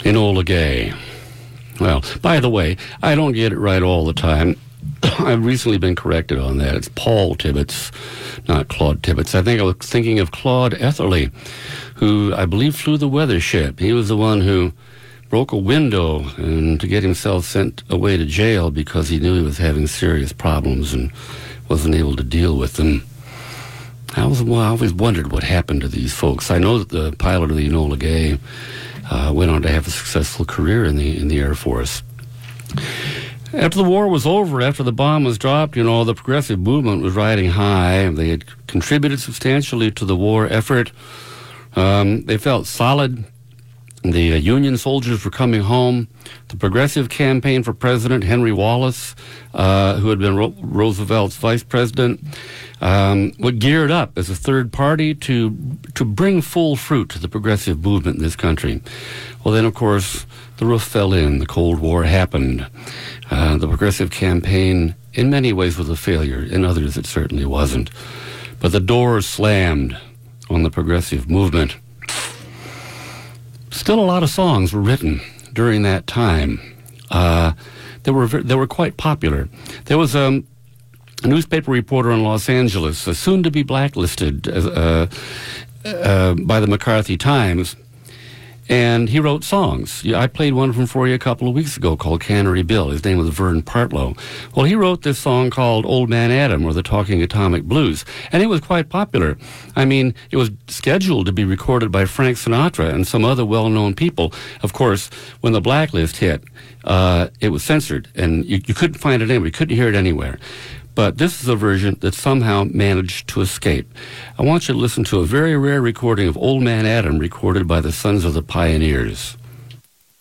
Enola Gay. Well, by the way, I don't get it right all the time. I've recently been corrected on that. It's Paul Tibbets, not Claude Tibbets. I think I was thinking of Claude Etherly, who I believe flew the weather ship. He was the one who broke a window and to get himself sent away to jail because he knew he was having serious problems and wasn't able to deal with them. I always wondered what happened to these folks. I know that the pilot of the Enola Gay went on to have a successful career in the Air Force. After the war was over, after the bomb was dropped, the progressive movement was riding high. They had contributed substantially to the war effort. They felt solid. The Union soldiers were coming home. The Progressive Campaign for President, Henry Wallace, who had been Roosevelt's vice president, was geared up as a third party to bring full fruit to the progressive movement in this country. Well, then, of course, the roof fell in. The Cold War happened. The Progressive Campaign, in many ways, was a failure. In others, it certainly wasn't. But the door slammed on the progressive movement. Still, a lot of songs were written during that time. They were quite popular. There was a newspaper reporter in Los Angeles, soon to be blacklisted by the McCarthy Times, and he wrote songs. I played one of them for you a couple of weeks ago called Cannery Bill. His name was Vern Partlow. Well, he wrote this song called Old Man Adam, or the Talking Atomic Blues, and it was quite popular. I mean, it was scheduled to be recorded by Frank Sinatra and some other well-known people. Of course, when the blacklist hit, it was censored, and you couldn't find it anywhere. You couldn't hear it anywhere. But this is a version that somehow managed to escape. I want you to listen to a very rare recording of Old Man Adam recorded by the Sons of the Pioneers.